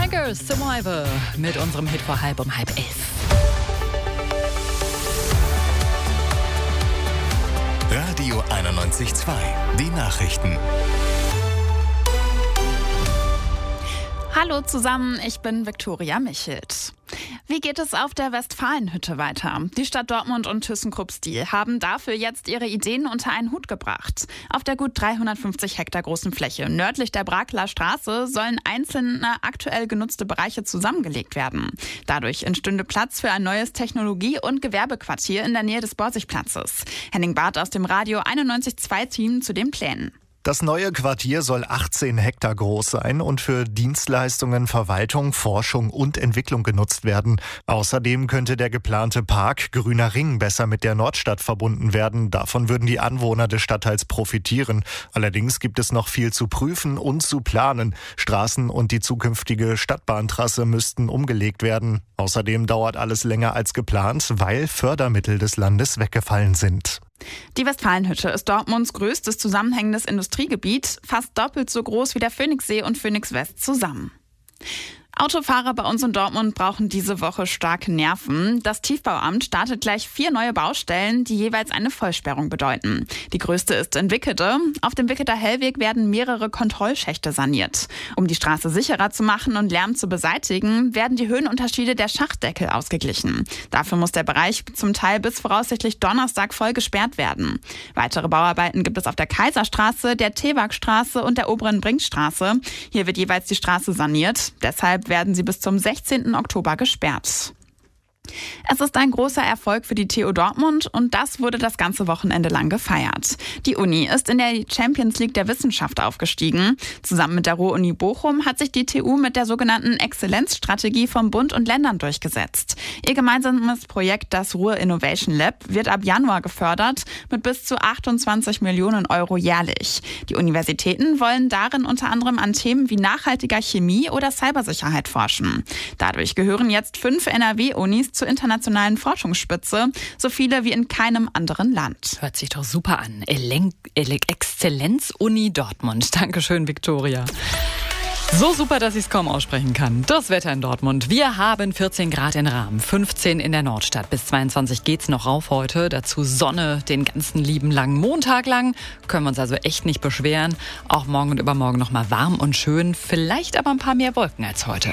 Tigers Survivor mit unserem Hit vor 10:30. Radio 91.2, die Nachrichten. Hallo zusammen, ich bin Viktoria Michelt. Wie geht es auf der Westfalenhütte weiter? Die Stadt Dortmund und ThyssenKrupp Steel haben dafür jetzt ihre Ideen unter einen Hut gebracht. Auf der gut 350 Hektar großen Fläche nördlich der Brakeler Straße sollen einzelne aktuell genutzte Bereiche zusammengelegt werden. Dadurch entstünde Platz für ein neues Technologie- und Gewerbequartier in der Nähe des Borsigplatzes. Henning Barth aus dem Radio 91.2-Team zu den Plänen. Das neue Quartier soll 18 Hektar groß sein und für Dienstleistungen, Verwaltung, Forschung und Entwicklung genutzt werden. Außerdem könnte der geplante Park Grüner Ring besser mit der Nordstadt verbunden werden. Davon würden die Anwohner des Stadtteils profitieren. Allerdings gibt es noch viel zu prüfen und zu planen. Straßen und die zukünftige Stadtbahntrasse müssten umgelegt werden. Außerdem dauert alles länger als geplant, weil Fördermittel des Landes weggefallen sind. Die Westfalenhütte ist Dortmunds größtes zusammenhängendes Industriegebiet, fast doppelt so groß wie der Phoenixsee und Phoenix West zusammen. Autofahrer bei uns in Dortmund brauchen diese Woche starke Nerven. Das Tiefbauamt startet gleich 4 neue Baustellen, die jeweils eine Vollsperrung bedeuten. Die größte ist in Wickede. Auf dem Wicketer Hellweg werden mehrere Kontrollschächte saniert. Um die Straße sicherer zu machen und Lärm zu beseitigen, werden die Höhenunterschiede der Schachtdeckel ausgeglichen. Dafür muss der Bereich zum Teil bis voraussichtlich Donnerstag voll gesperrt werden. Weitere Bauarbeiten gibt es auf der Kaiserstraße, der Tewagstraße und der Oberen Brinkstraße. Hier wird jeweils die Straße saniert. Deshalb werden sie bis zum 16. Oktober gesperrt. Es ist ein großer Erfolg für die TU Dortmund und das wurde das ganze Wochenende lang gefeiert. Die Uni ist in der Champions League der Wissenschaft aufgestiegen. Zusammen mit der Ruhr-Uni Bochum hat sich die TU mit der sogenannten Exzellenzstrategie von Bund und Ländern durchgesetzt. Ihr gemeinsames Projekt, das Ruhr Innovation Lab, wird ab Januar gefördert mit bis zu 28 Millionen Euro jährlich. Die Universitäten wollen darin unter anderem an Themen wie nachhaltiger Chemie oder Cybersicherheit forschen. Dadurch gehören jetzt 5 NRW-Unis zur internationalen Forschungsspitze, so viele wie in keinem anderen Land. Hört sich doch super an. Exzellenz-Uni Dortmund. Dankeschön, Viktoria. So super, dass ich es kaum aussprechen kann. Das Wetter in Dortmund. Wir haben 14 Grad in Rahm, 15 in der Nordstadt. Bis 22 geht's noch rauf heute. Dazu Sonne den ganzen lieben langen Montag lang. Können wir uns also echt nicht beschweren. Auch morgen und übermorgen noch mal warm und schön. Vielleicht aber ein paar mehr Wolken als heute.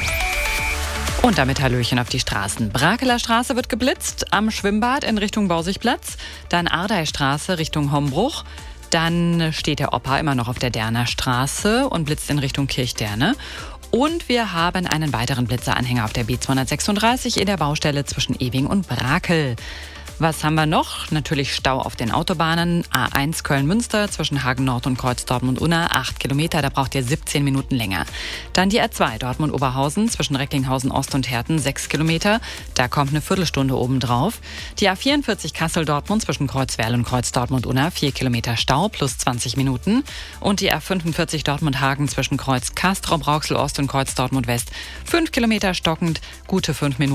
Und damit Hallöchen auf die Straßen. Brakeler Straße wird geblitzt, am Schwimmbad in Richtung Borsigplatz, dann Ardeystraße Richtung Hombruch, dann steht der Opa immer noch auf der Derner Straße und blitzt in Richtung Kirchderne. Und wir haben einen weiteren Blitzeranhänger auf der B236 in der Baustelle zwischen Ewing und Brakel. Was haben wir noch? Natürlich Stau auf den Autobahnen. A1 Köln-Münster zwischen Hagen Nord und Kreuz Dortmund-Unna, 8 Kilometer, da braucht ihr 17 Minuten länger. Dann die A2 Dortmund-Oberhausen zwischen Recklinghausen-Ost und Herten, 6 Kilometer, da kommt eine Viertelstunde obendrauf. Die A44 Kassel-Dortmund zwischen Kreuzwerl und Kreuz Dortmund-Unna, 4 Kilometer Stau plus 20 Minuten. Und die A45 Dortmund-Hagen zwischen Kreuz Castrop-Rauxel-Ost und Kreuz Dortmund-West, 5 Kilometer stockend, gute 5 Minuten.